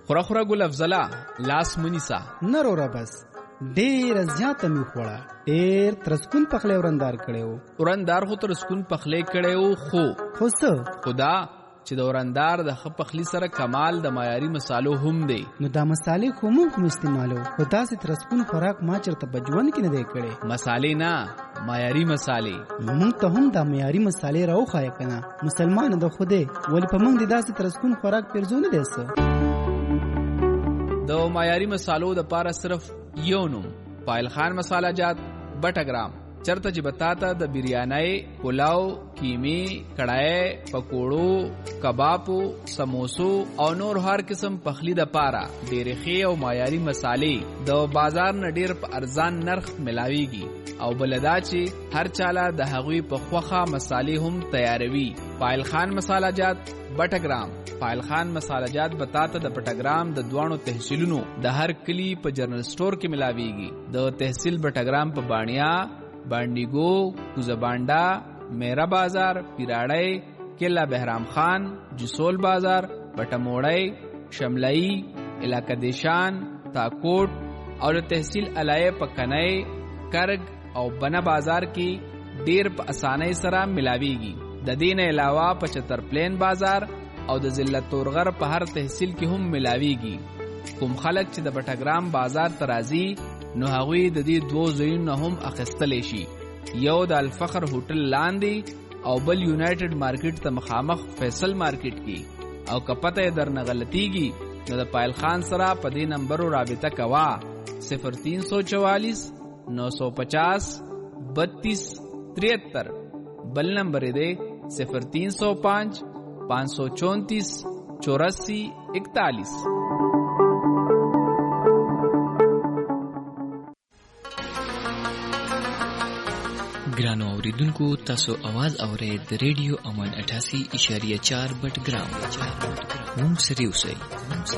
خوره ګل افضله لاس منیسا نرورا بس ډیر زیاته می خوړه ډیر ترسکون پخلی ورندار کړو. ورندار خو ترسکون پخلی کړو خو څه خدا چې د ورندار د خ پخلی سره کمال د معیاري مصالو هم دی. نو دا مصالې خو موږ استعمالو خو داسې ترسکون خوراک ما چرته بجوان کې نه دی کړی. مصالې نه معیاري مصالې. موږ ته هم دا معیاري مصالې راوخایه کنه. مسلمان د خوده ولی په موږ د داسې ترسکون خوراک پرځونه دی څه. د معیاري مصالو د پاره صرف یو نوم پایل خان مساله جات بټګرام چرته چې بتاته د بریانای پلاو کیمی کړای پکوړو کبابو سموسو او نور هر قسم پخلی د پاره ډېرې ښې او معیاري مصالې د بازار نه ډېر په ارزان نرخ ملاويږي او بلدا چې هر چاله د هغوی په خوخه مصالې هم تیاروي. پایل خان مساله جات بټګرام پایل خان مساله جات بتاته د بټګرام د دوانو تحصیلونو د هر کلی په جنرال سٹور کې ملاويږي. د تحصیل بټګرام په بانیا بانډیګو کوزبانډا میرا بازار پیراړی کلا بهرام خان جسول بازار بټموړی شملئی علاقہ دیشان تاکوټ او تحصیل علای پکنای کرگ او بنا بازار کې ډیر په اسانۍ سره ملاويږي. د دین علاوه 75 پلین بازار او د ضلع تورغر په هر تحصیل کې هم ملاويږي. کوم خلک چې د بټګرام بازار ترازی نو هغوی د دې دوه ځایونو هم اخیستلی شي. یو د الفخر هوټل لاندې او بل یونایټډ مارکیټ ته مخامخ فیصل مارکیټ کې. او که پته یې درنه غلطیږي نو د پایل خان سره په دې نمبرو رابطه کوه 0344 950 32 73 بل نمبر دی 0305 534 84 41. ګرانو اوریدونکو تاسو आवाज اورئ د ریډیو امن 88.4 بټګرام. موږ سره اوسئ.